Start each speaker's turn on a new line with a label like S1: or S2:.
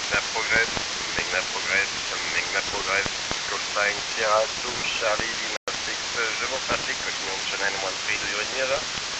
S1: Megna Progress, Megna Progress, Call sign Sierra 2, Charlie Lima 6, je vous pratique, continuons de Channel 13, do you read me over?